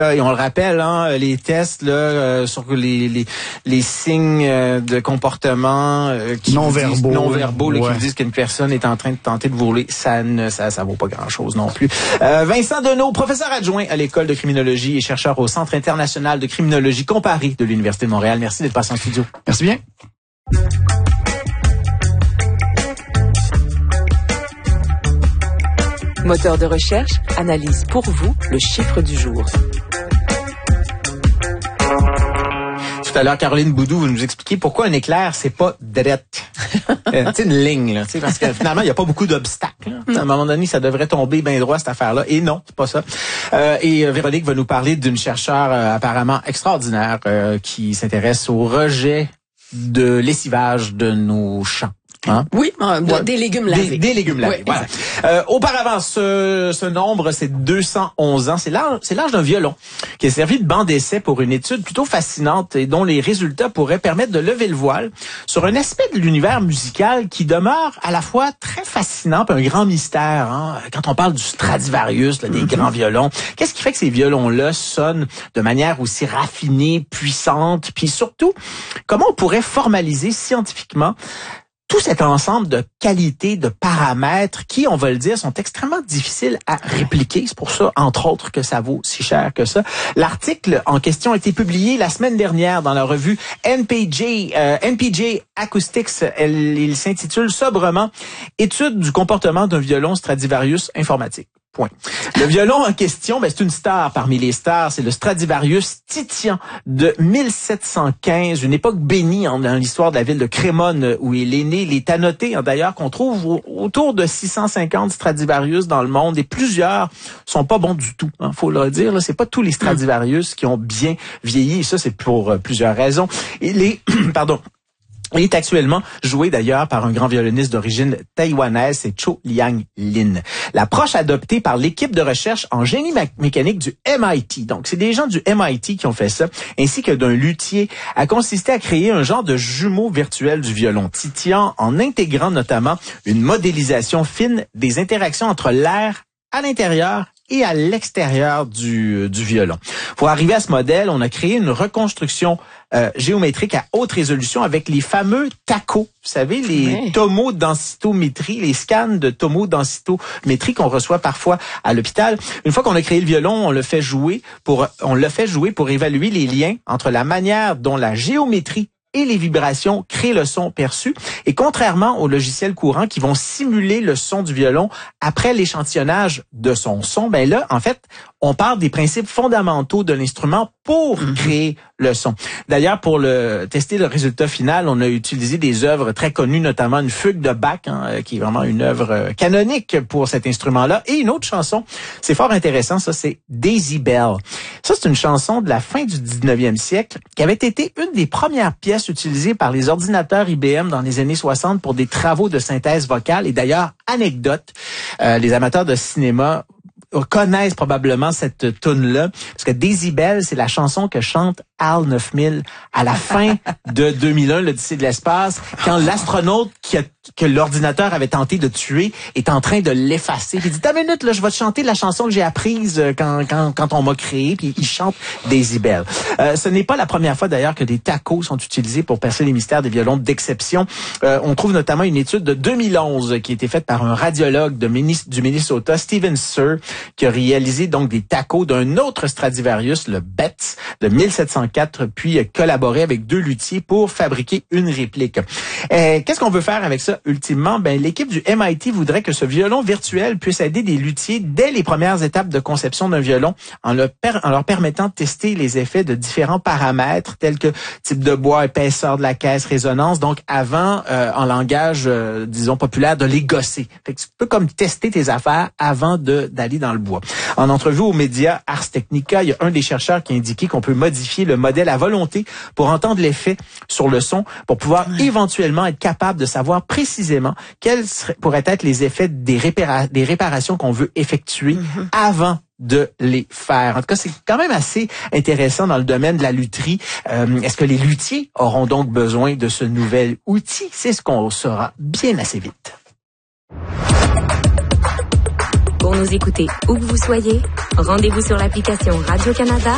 Et on le rappelle, hein, les tests là, sur les signes de comportement qui non-verbaux qui vous disent qu'une personne est en train de tenter de vous rouler, ça vaut pas grand-chose non plus. Vincent Deneau, professeur adjoint à l'École de criminologie et chercheur au Centre international de criminologie comparée de l'Université de Montréal. Merci d'être passé en studio. Merci bien. Moteur de recherche analyse pour vous le chiffre du jour. Tout à l'heure, Caroline Boudou, vous nous expliquez pourquoi un éclair, c'est pas drette. C'est une ligne, là, parce que finalement, il n'y a pas beaucoup d'obstacles. À un moment donné, ça devrait tomber bien droit, cette affaire-là. Et non, c'est pas ça. Et Véronique va nous parler d'une chercheure apparemment extraordinaire qui s'intéresse au rejet de lessivage de nos champs. Hein? Oui, des légumes lavés. Des légumes lavés, oui, voilà. Auparavant, ce nombre, c'est 211 ans. C'est l'âge d'un violon qui a servi de banc d'essai pour une étude plutôt fascinante et dont les résultats pourraient permettre de lever le voile sur un aspect de l'univers musical qui demeure à la fois très fascinant et un grand mystère. Hein? Quand on parle du Stradivarius, là, des grands violons, qu'est-ce qui fait que ces violons-là sonnent de manière aussi raffinée, puissante, puis surtout, comment on pourrait formaliser scientifiquement tout cet ensemble de qualités, de paramètres qui, on va le dire, sont extrêmement difficiles à répliquer. C'est pour ça, entre autres, que ça vaut si cher que ça. L'article en question a été publié la semaine dernière dans la revue NPJ Acoustics. Il s'intitule sobrement « Étude du comportement d'un violon Stradivarius informatique ». Point. Le violon en question, c'est une star parmi les stars. C'est le Stradivarius Titian de 1715, une époque bénie dans l'histoire de la ville de Crémone où il est né. Il est annoté d'ailleurs qu'on trouve autour de 650 Stradivarius dans le monde et plusieurs sont pas bons du tout. Hein, faut le dire. Là, c'est pas tous les Stradivarius qui ont bien vieilli. Et ça, c'est pour plusieurs raisons. Il est actuellement joué d'ailleurs par un grand violoniste d'origine taïwanaise, c'est Cho Liang Lin. L'approche adoptée par l'équipe de recherche en génie mécanique du MIT, donc c'est des gens du MIT qui ont fait ça, ainsi que d'un luthier, a consisté à créer un genre de jumeau virtuel du violon Titian en intégrant notamment une modélisation fine des interactions entre l'air à l'intérieur et à l'extérieur du violon. Pour arriver à ce modèle, on a créé une reconstruction géométrique à haute résolution avec les fameux TACO. Vous savez, les tomodensitométrie, les scans de tomodensitométrie qu'on reçoit parfois à l'hôpital. Une fois qu'on a créé le violon, on le fait jouer pour évaluer les liens entre la manière dont la géométrie et les vibrations créent le son perçu. Et contrairement aux logiciels courants qui vont simuler le son du violon après l'échantillonnage de son son, là, en fait, on parle des principes fondamentaux de l'instrument pour créer le son. D'ailleurs, pour tester le résultat final, on a utilisé des œuvres très connues, notamment une fugue de Bach, qui est vraiment une œuvre canonique pour cet instrument-là. Et une autre chanson, c'est fort intéressant, ça, c'est Daisy Bell. Ça, c'est une chanson de la fin du 19e siècle qui avait été une des premières pièces utilisées par les ordinateurs IBM dans les années 60 pour des travaux de synthèse vocale. Et d'ailleurs, anecdote, les amateurs de cinéma connaissent probablement cette tune-là, parce que Daisy Bell, c'est la chanson que chante HAL 9000 à la fin de 2001, l'Odyssée de l'espace, quand l'astronaute que l'ordinateur avait tenté de tuer est en train de l'effacer. Il dit, t'as une minute, là, je vais te chanter la chanson que j'ai apprise quand on m'a créé, puis il chante Daisy Bell. Ce n'est pas la première fois d'ailleurs que des tacos sont utilisés pour percer les mystères des violons d'exception. On trouve notamment une étude de 2011 qui a été faite par un radiologue du Minnesota, Steven Sir, qui a réalisé donc des tacos d'un autre Stradivarius, le Betz, de 1704, puis a collaboré avec 2 luthiers pour fabriquer une réplique. Qu'est-ce qu'on veut faire avec ça ultimement? L'équipe du MIT voudrait que ce violon virtuel puisse aider des luthiers dès les premières étapes de conception d'un violon en leur permettant de tester les effets de différents paramètres tels que type de bois, épaisseur de la caisse, résonance. Donc avant, en langage, disons populaire, de les gosser. Fait que tu peux comme tester tes affaires avant d'aller dans le bois. En entrevue aux médias Ars Technica, il y a un des chercheurs qui a indiqué qu'on peut modifier le modèle à volonté pour entendre l'effet sur le son, pour pouvoir éventuellement être capable de savoir précisément quels pourraient être les effets des réparations qu'on veut effectuer avant de les faire. En tout cas, c'est quand même assez intéressant dans le domaine de la lutherie. Est-ce que les luthiers auront donc besoin de ce nouvel outil? C'est ce qu'on saura bien assez vite. Pour nous écouter où que vous soyez, rendez-vous sur l'application Radio-Canada